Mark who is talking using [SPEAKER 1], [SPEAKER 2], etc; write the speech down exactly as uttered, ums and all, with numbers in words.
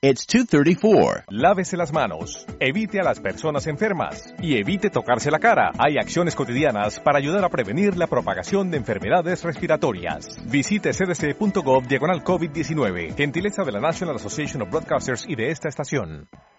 [SPEAKER 1] It's two thirty-four.
[SPEAKER 2] Lávese las manos, evite a las personas enfermas y evite tocarse la cara. Hay acciones cotidianas para ayudar a prevenir la propagación de enfermedades respiratorias. Visite c d c punto gov diagonal COVID diecinueve. Gentileza de la National Association of Broadcasters y de esta estación.